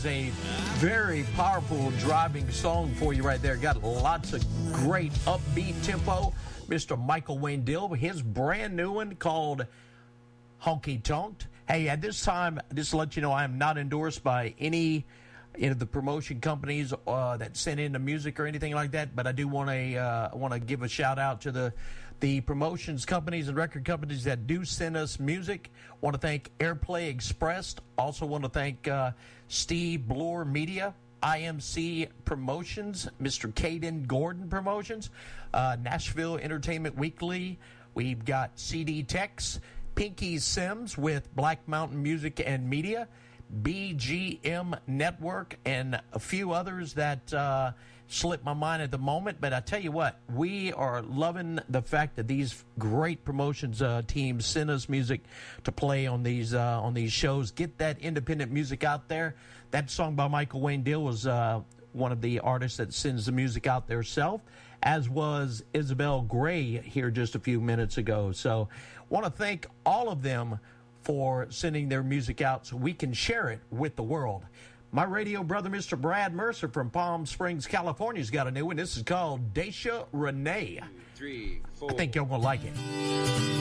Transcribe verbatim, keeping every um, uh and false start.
is a very powerful driving song for you right there. Got lots of great upbeat tempo. Mister Michael Wayne Dill, his brand new one called Honky Tonk. Hey, at this time, just to let you know, I am not endorsed by any you know, the promotion companies uh, that send in the music or anything like that, but I do want to uh, want to give a shout out to the the promotions companies and record companies that do send us music. Want to thank Airplay Express. Also want to thank uh, Steve Bloor Media, I M C Promotions, Mister Caden Gordon Promotions, uh, Nashville Entertainment Weekly. We've got C D Tex, Pinky Sims with Black Mountain Music and Media, B G M Network, and a few others that uh, slip my mind at the moment. But I tell you what, we are loving the fact that these great promotions uh, teams send us music to play on these uh, on these shows. Get that independent music out there. That song by Michael Wayne Dill was uh, one of the artists that sends the music out there herself, as was Isabel Gray here just a few minutes ago. So want to thank all of them for sending their music out so we can share it with the world. My radio brother, Mister Brad Mercer from Palm Springs, California, has got a new one. This is called Daisha Renee. Two, three, four. I think you're going to like it.